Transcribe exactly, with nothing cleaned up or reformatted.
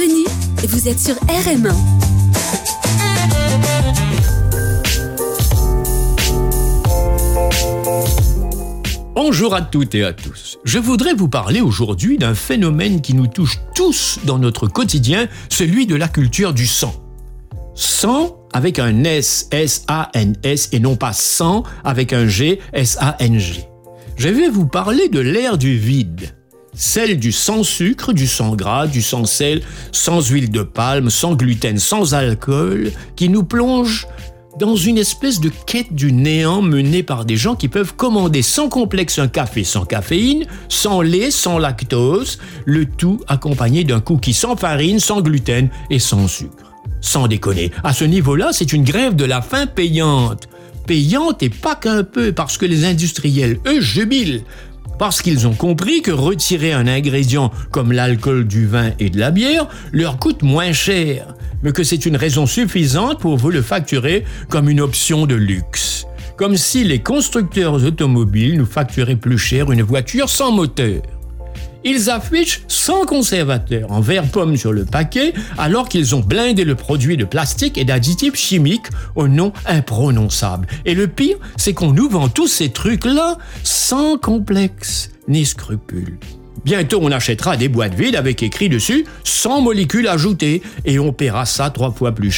Bienvenue, vous êtes sur R M un. Bonjour à toutes et à tous. Je voudrais vous parler aujourd'hui d'un phénomène qui nous touche tous dans notre quotidien, celui de la culture du sang. Sang avec un S, S A N S, et non pas sang avec un G, S A N G. Je vais vous parler de l'ère du vide. Celle du sans sucre, du sans gras, du sans sel, sans huile de palme, sans gluten, sans alcool, qui nous plonge dans une espèce de quête du néant menée par des gens qui peuvent commander sans complexe un café sans caféine, sans lait, sans lactose, le tout accompagné d'un cookie sans farine, sans gluten et sans sucre. Sans déconner, à ce niveau-là, c'est une grève de la faim payante. Payante et pas qu'un peu, parce que les industriels, eux, jubilent. Parce qu'ils ont compris que retirer un ingrédient comme l'alcool du vin et de la bière leur coûte moins cher, mais que c'est une raison suffisante pour vous le facturer comme une option de luxe. Comme si les constructeurs automobiles nous facturaient plus cher une voiture sans moteur. Ils affichent sans conservateur en vert pomme sur le paquet, alors qu'ils ont blindé le produit de plastique et d'additifs chimiques au nom imprononçable. Et le pire, c'est qu'on nous vend tous ces trucs-là sans complexe ni scrupule. Bientôt, on achètera des boîtes vides avec écrit dessus « sans molécules ajoutées » et on paiera ça trois fois plus cher.